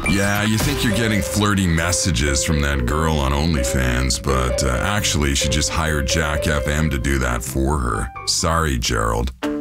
Yeah, you think you're getting flirty messages from that girl on OnlyFans, but actually she just hired Jack FM to do that for her. Sorry, Gerald.